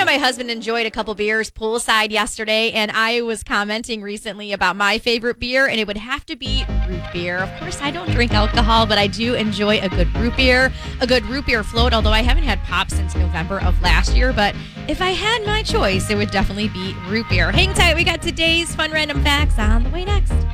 and my husband enjoyed a couple beers poolside yesterday, and I was commenting recently about my favorite beer, and it would have to be root beer. Of course, I don't drink alcohol, but I do enjoy a good root beer float, although I haven't had pop since November of last year. But if I had my choice, it would definitely be root beer. Hang tight. We got today's fun random facts on the way next.